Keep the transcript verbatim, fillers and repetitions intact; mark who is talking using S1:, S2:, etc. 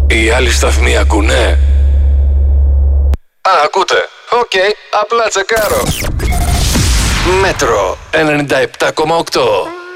S1: Οι άλλοι σταθμοί ακούνε? Α, ακούτε. Οκ, okay, απλά τσεκάρω. Μέτρο ενενήντα επτά κόμμα οκτώ.